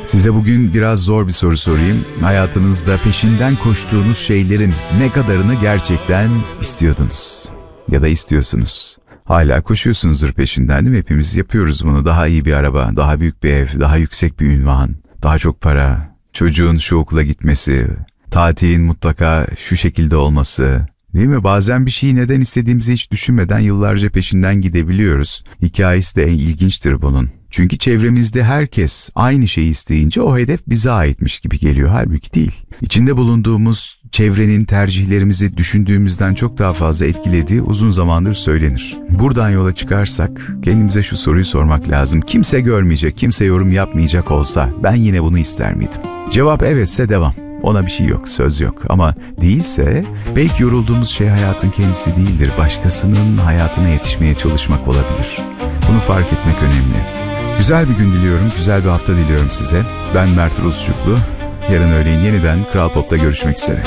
Size bugün biraz zor bir soru sorayım. Hayatınızda peşinden koştuğunuz şeylerin ne kadarını gerçekten istiyordunuz? Ya da istiyorsunuz? Hala koşuyorsunuzdur peşinden, değil mi? Hepimiz yapıyoruz bunu. Daha iyi bir araba, daha büyük bir ev, daha yüksek bir ünvan, daha çok para, çocuğun şu okula gitmesi, tatilin mutlaka şu şekilde olması. Değil mi? Bazen bir şeyi neden istediğimizi hiç düşünmeden yıllarca peşinden gidebiliyoruz. Hikayesi de ilginçtir bunun. Çünkü çevremizde herkes aynı şeyi isteyince o hedef bize aitmiş gibi geliyor. Halbuki değil. İçinde bulunduğumuz çevrenin tercihlerimizi düşündüğümüzden çok daha fazla etkilediği uzun zamandır söylenir. Buradan yola çıkarsak kendimize şu soruyu sormak lazım. Kimse görmeyecek, kimse yorum yapmayacak olsa ben yine bunu ister miydim? Cevap evetse devam. Ona bir şey yok, söz yok. Ama değilse belki yorulduğumuz şey hayatın kendisi değildir. Başkasının hayatına yetişmeye çalışmak olabilir. Bunu fark etmek önemli. Güzel bir gün diliyorum, güzel bir hafta diliyorum size. Ben Mert Rusçuklu. Yarın öğleyin yeniden Kral Pop'ta görüşmek üzere.